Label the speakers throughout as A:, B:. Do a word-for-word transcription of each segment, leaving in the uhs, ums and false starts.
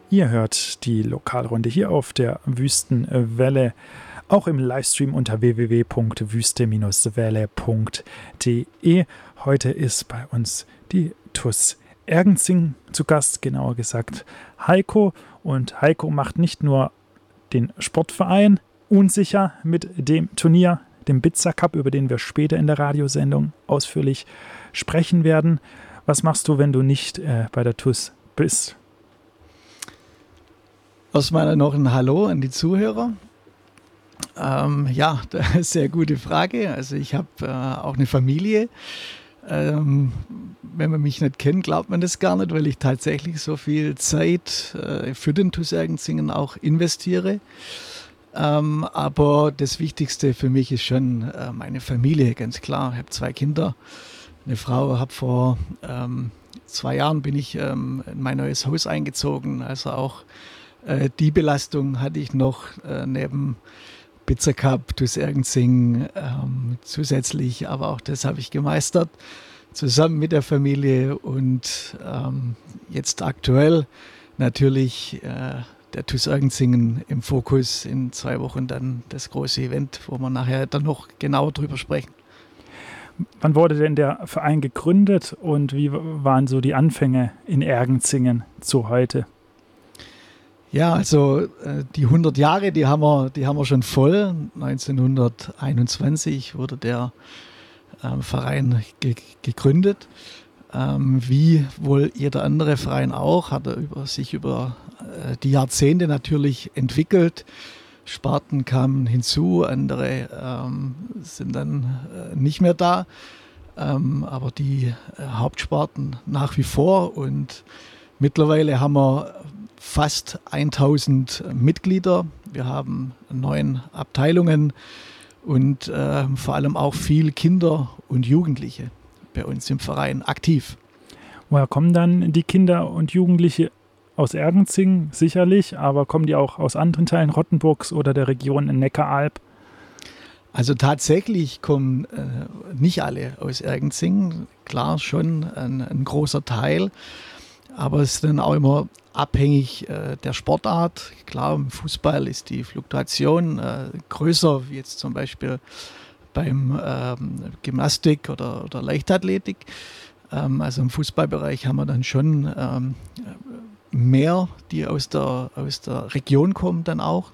A: Ihr hört die Lokalrunde hier auf der Wüstenwelle, auch im Livestream unter w w w punkt wüste welle punkt d e. Heute ist bei uns die T U S Ergenzing zu Gast, genauer gesagt Heiko. Und Heiko macht nicht nur den Sportverein unsicher mit dem Turnier, dem Bitzer Cup, über den wir später in der Radiosendung ausführlich sprechen werden. Was machst du, wenn du nicht äh, bei der T U S bist?
B: Erstmal noch ein Hallo an die Zuhörer. Ähm, ja, sehr gute Frage. Also ich habe äh, auch eine Familie. Ähm, wenn man mich nicht kennt, glaubt man das gar nicht, weil ich tatsächlich so viel Zeit äh, für den T U S Ergenzingen auch investiere. Ähm, aber das Wichtigste für mich ist schon äh, meine Familie, ganz klar. Ich habe zwei Kinder, eine Frau, habe vor ähm, zwei Jahren bin ich ähm, in mein neues Haus eingezogen. Also auch äh, die Belastung hatte ich noch äh, neben Bitzer Cup, T U S Ergenzing ähm, zusätzlich, aber auch das habe ich gemeistert, zusammen mit der Familie und ähm, jetzt aktuell natürlich äh, der T U S Ergenzingen im Fokus, in zwei Wochen dann das große Event, wo wir nachher dann noch genauer drüber sprechen.
A: Wann wurde denn der Verein gegründet und wie waren so die Anfänge in Ergenzingen zu heute?
B: Ja, also äh, die hundert Jahre, die haben wir, die haben wir schon voll. neunzehnhunderteinundzwanzig wurde der ähm, Verein ge- gegründet. Ähm, wie wohl jeder andere Verein auch, hat er über, sich über äh, die Jahrzehnte natürlich entwickelt. Sparten kamen hinzu, andere ähm, sind dann äh, nicht mehr da. Ähm, aber die äh, Hauptsparten nach wie vor. Und mittlerweile haben wir fast tausend Mitglieder. Wir haben neun Abteilungen und äh, vor allem auch viel Kinder und Jugendliche bei uns im Verein aktiv.
A: Woher kommen dann die Kinder und Jugendliche? Aus Ergenzing sicherlich, aber kommen die auch aus anderen Teilen Rottenburgs oder der Region in Neckaralb?
B: Also tatsächlich kommen äh, nicht alle aus Ergenzing, klar schon ein, ein großer Teil, aber es ist dann auch immer abhängig äh, der Sportart. Klar, im Fußball ist die Fluktuation äh, größer, wie jetzt zum Beispiel beim ähm, Gymnastik oder, oder Leichtathletik. Ähm, also im Fußballbereich haben wir dann schon ähm, mehr, die aus der, aus der Region kommen dann auch.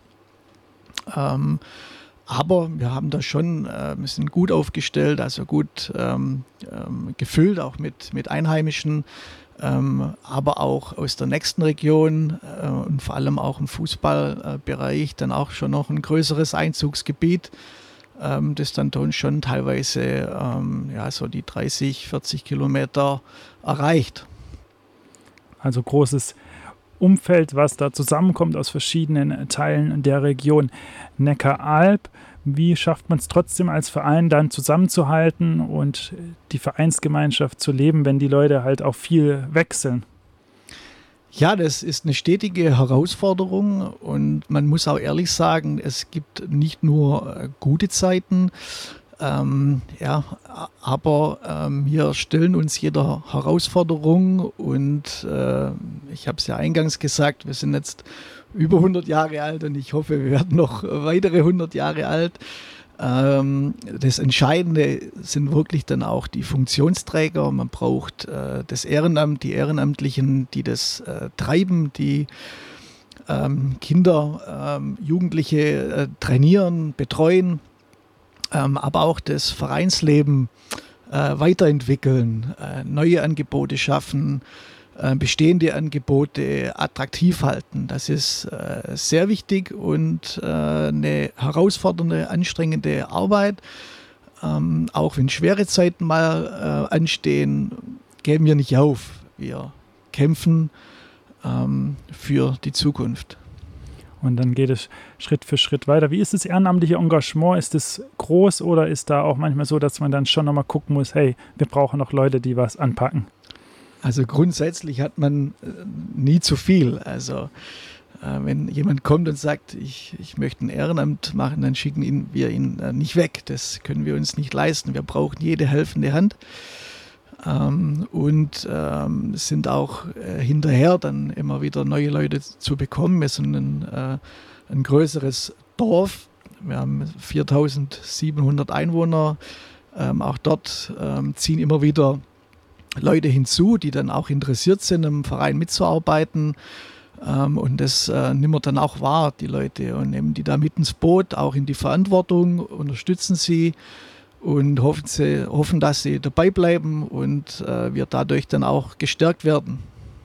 B: Ähm, aber wir haben da schon, äh, wir sind gut aufgestellt, also gut ähm, ähm, gefüllt, auch mit, mit Einheimischen, ähm, aber auch aus der nächsten Region äh, und vor allem auch im Fußballbereich dann auch schon noch ein größeres Einzugsgebiet, ähm, das dann schon teilweise ähm, ja, so die dreißig, vierzig Kilometer erreicht.
A: Also großes Umfeld, was da zusammenkommt aus verschiedenen Teilen der Region Neckaralb. Wie schafft man es trotzdem als Verein dann zusammenzuhalten und die Vereinsgemeinschaft zu leben, wenn die Leute halt auch viel wechseln?
B: Ja, das ist eine stetige Herausforderung und man muss auch ehrlich sagen, es gibt nicht nur gute Zeiten, Ähm, ja, aber ähm, wir stellen uns jeder Herausforderung und äh, ich habe es ja eingangs gesagt, wir sind jetzt über hundert Jahre alt und ich hoffe, wir werden noch weitere hundert Jahre alt. Ähm, das Entscheidende sind wirklich dann auch die Funktionsträger. Man braucht äh, das Ehrenamt, die Ehrenamtlichen, die das äh, treiben, die ähm, Kinder, ähm, Jugendliche äh, trainieren, betreuen. Ähm, aber auch das Vereinsleben äh, weiterentwickeln, äh, neue Angebote schaffen, äh, bestehende Angebote attraktiv halten. Das ist äh, sehr wichtig und äh, eine herausfordernde, anstrengende Arbeit. Ähm, auch wenn schwere Zeiten mal äh, anstehen, geben wir nicht auf. Wir kämpfen ähm, für die Zukunft.
A: Und dann geht es Schritt für Schritt weiter. Wie ist das ehrenamtliche Engagement? Ist es groß oder ist da auch manchmal so, dass man dann schon nochmal gucken muss, hey, wir brauchen noch Leute, die was anpacken?
B: Also grundsätzlich hat man äh, nie zu viel. Also äh, wenn jemand kommt und sagt, ich, ich möchte ein Ehrenamt machen, dann schicken ihn, wir ihn äh, nicht weg. Das können wir uns nicht leisten. Wir brauchen jede helfende Hand. ähm, und ähm, sind auch äh, hinterher dann immer wieder neue Leute zu bekommen. Wir sind ein, äh, ein größeres Dorf. Wir haben viertausendsiebenhundert Einwohner. Ähm, auch dort ähm, ziehen immer wieder Leute hinzu, die dann auch interessiert sind, im Verein mitzuarbeiten. Ähm, und das äh, nimmt man dann auch wahr, die Leute, und nehmen die da mit ins Boot, auch in die Verantwortung, unterstützen sie und hoffen, sie, hoffen dass sie dabei bleiben und äh, wir dadurch dann auch gestärkt werden.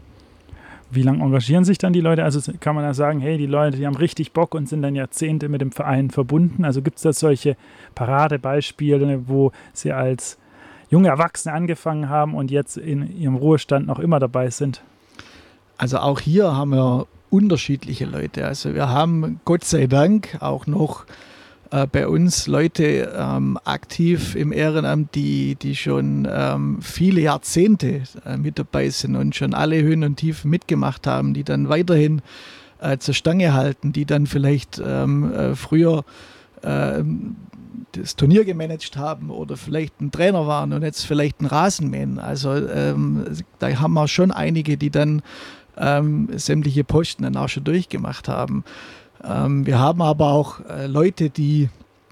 A: Wie lange engagieren sich dann die Leute? Also kann man da sagen, hey, die Leute, die haben richtig Bock und sind dann Jahrzehnte mit dem Verein verbunden. Also gibt es da solche Paradebeispiele, wo sie als junge Erwachsene angefangen haben und jetzt in ihrem Ruhestand noch immer dabei sind?
B: Also auch hier haben wir unterschiedliche Leute. Also wir haben Gott sei Dank auch noch äh, bei uns Leute ähm, aktiv im Ehrenamt, die, die schon ähm, viele Jahrzehnte äh, mit dabei sind und schon alle Höhen und Tiefen mitgemacht haben, die dann weiterhin äh, zur Stange halten, die dann vielleicht ähm, äh, früher äh, das Turnier gemanagt haben oder vielleicht ein Trainer waren und jetzt vielleicht ein Rasenmähen. Also ähm, da haben wir schon einige, die dann ähm, sämtliche Posten dann auch schon durchgemacht haben. Ähm, wir haben aber auch äh, Leute, die,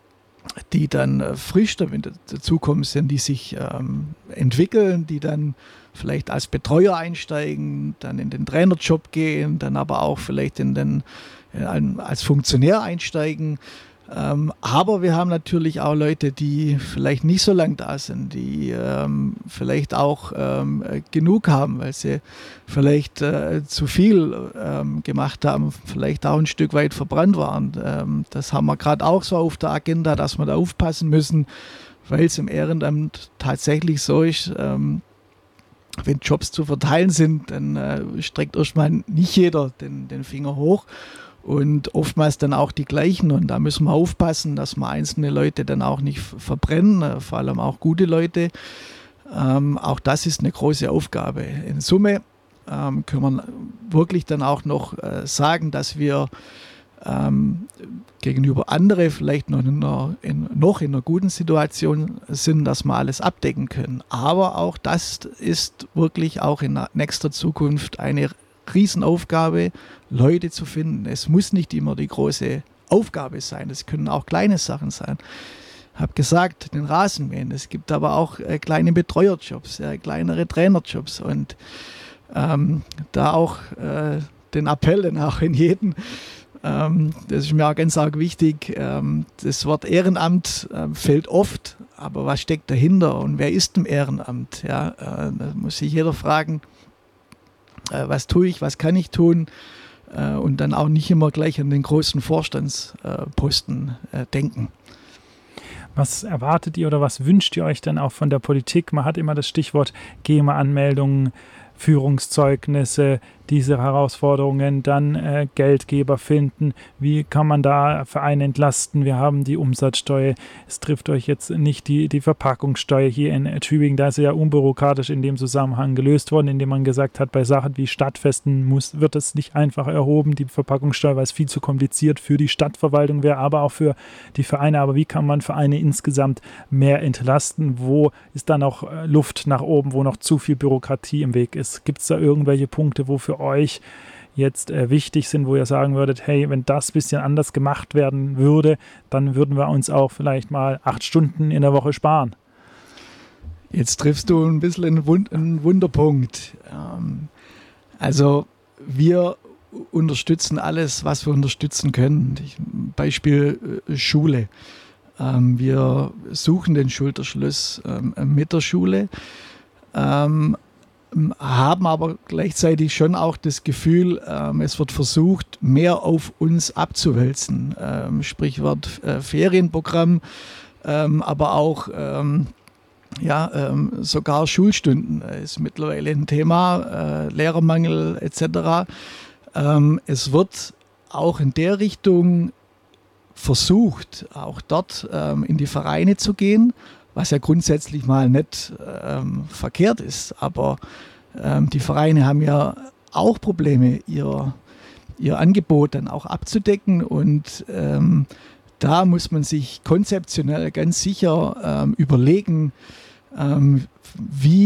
B: die dann äh, frisch damit dazukommen sind, die sich ähm, entwickeln, die dann vielleicht als Betreuer einsteigen, dann in den Trainerjob gehen, dann aber auch vielleicht in den, äh, als Funktionär einsteigen. Ähm, aber wir haben natürlich auch Leute, die vielleicht nicht so lang da sind, die ähm, vielleicht auch ähm, genug haben, weil sie vielleicht äh, zu viel ähm, gemacht haben, vielleicht auch ein Stück weit verbrannt waren. Ähm, das haben wir gerade auch so auf der Agenda, dass wir da aufpassen müssen, weil es im Ehrenamt tatsächlich so ist, ähm, wenn Jobs zu verteilen sind, dann äh, streckt erstmal nicht jeder den, den Finger hoch. Und oftmals dann auch die gleichen. Und da müssen wir aufpassen, dass wir einzelne Leute dann auch nicht verbrennen, vor allem auch gute Leute. Ähm, auch das ist eine große Aufgabe. In Summe ähm, können wir wirklich dann auch noch äh, sagen, dass wir ähm, gegenüber anderen vielleicht noch in, einer, in, noch in einer guten Situation sind, dass wir alles abdecken können. Aber auch das ist wirklich auch in nächster Zukunft eine Riesenaufgabe, Leute zu finden. Es muss nicht immer die große Aufgabe sein, es können auch kleine Sachen sein. Ich habe gesagt, den Rasenmähen, es gibt aber auch äh, kleine Betreuerjobs, äh, kleinere Trainerjobs und ähm, da auch äh, den Appell dann auch in jeden, ähm, das ist mir auch ganz arg wichtig, ähm, das Wort Ehrenamt äh, fällt oft, aber was steckt dahinter und wer ist im Ehrenamt? Ja, äh, da muss sich jeder fragen, was tue ich, was kann ich tun und dann auch nicht immer gleich an den großen Vorstandsposten denken.
A: Was erwartet ihr oder was wünscht ihr euch denn auch von der Politik? Man hat immer das Stichwort G E M A-Anmeldungen, Führungszeugnisse, diese Herausforderungen, dann äh, Geldgeber finden. Wie kann man da Vereine entlasten? Wir haben die Umsatzsteuer. Es trifft euch jetzt nicht die, die Verpackungssteuer hier in Tübingen. Da ist ja unbürokratisch in dem Zusammenhang gelöst worden, indem man gesagt hat, bei Sachen wie Stadtfesten muss, wird es nicht einfach erhoben, die Verpackungssteuer, weil es viel zu kompliziert für die Stadtverwaltung wäre, aber auch für die Vereine. Aber wie kann man Vereine insgesamt mehr entlasten? Wo ist da noch Luft nach oben, wo noch zu viel Bürokratie im Weg ist? Gibt es da irgendwelche Punkte, wo für euch jetzt äh, wichtig sind, wo ihr sagen würdet, hey, wenn das ein bisschen anders gemacht werden würde, dann würden wir uns auch vielleicht mal acht Stunden in der Woche sparen?
B: Jetzt triffst du ein bisschen einen, Wund- einen Wunderpunkt. Ähm, also wir unterstützen alles, was wir unterstützen können. Ich, Beispiel äh, Schule. Ähm, wir suchen den Schulterschluss ähm, mit der Schule. Ähm, haben aber gleichzeitig schon auch das Gefühl, ähm, es wird versucht, mehr auf uns abzuwälzen. Ähm, Sprichwort äh, Ferienprogramm, ähm, aber auch ähm, ja, ähm, sogar Schulstunden ist mittlerweile ein Thema, äh, Lehrermangel et cetera. Ähm, es wird auch in der Richtung versucht, auch dort ähm, in die Vereine zu gehen, was ja grundsätzlich mal nicht ähm, verkehrt ist. Aber ähm, die Vereine haben ja auch Probleme, ihr, ihr Angebot dann auch abzudecken. Und ähm, da muss man sich konzeptionell ganz sicher ähm, überlegen, ähm, wie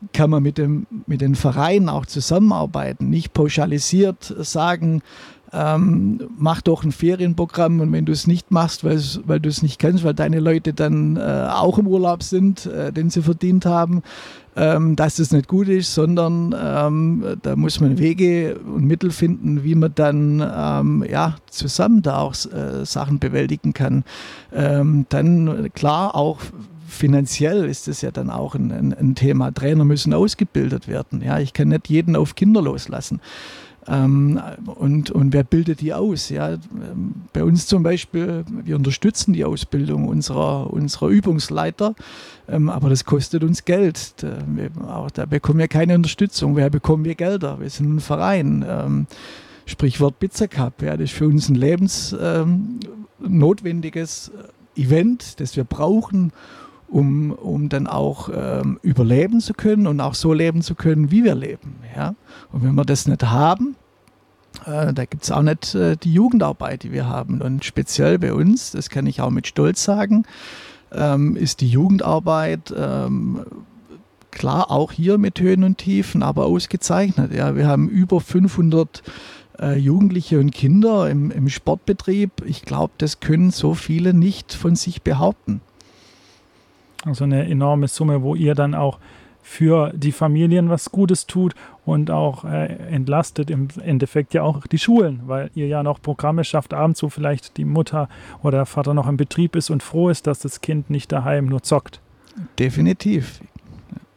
B: kann man mit, dem, mit den Vereinen auch zusammenarbeiten, nicht pauschalisiert sagen, ähm, mach doch ein Ferienprogramm und wenn du es nicht machst, weil, weil du es nicht kannst, weil deine Leute dann äh, auch im Urlaub sind, äh, den sie verdient haben, ähm, dass das nicht gut ist, sondern ähm, da muss man Wege und Mittel finden, wie man dann ähm, ja, zusammen da auch äh, Sachen bewältigen kann. Ähm, dann klar auch finanziell ist das ja dann auch ein, ein, ein Thema. Trainer müssen ausgebildet werden. Ja, ich kann nicht jeden auf Kinder loslassen. Ähm, und, und wer bildet die aus? Ja, bei uns zum Beispiel, wir unterstützen die Ausbildung unserer, unserer Übungsleiter, ähm, aber das kostet uns Geld. Da, wir, auch, da bekommen wir keine Unterstützung. Woher bekommen wir Gelder? Wir sind ein Verein. Ähm, Sprichwort Pizza Cup. Ja, das ist für uns ein lebensnotwendiges ähm, Event, das wir brauchen, Um, um dann auch ähm, überleben zu können und auch so leben zu können, wie wir leben. Ja? Und wenn wir das nicht haben, äh, da gibt es auch nicht äh, die Jugendarbeit, die wir haben. Und speziell bei uns, das kann ich auch mit Stolz sagen, ähm, ist die Jugendarbeit ähm, klar auch hier mit Höhen und Tiefen, aber ausgezeichnet. Ja? Wir haben über fünfhundert äh, Jugendliche und Kinder im, im Sportbetrieb. Ich glaube, das können so viele nicht von sich behaupten.
A: Also eine enorme Summe, wo ihr dann auch für die Familien was Gutes tut und auch äh, entlastet im Endeffekt ja auch die Schulen, weil ihr ja noch Programme schafft, abends, wo vielleicht die Mutter oder der Vater noch im Betrieb ist und froh ist, dass das Kind nicht daheim nur zockt.
B: Definitiv.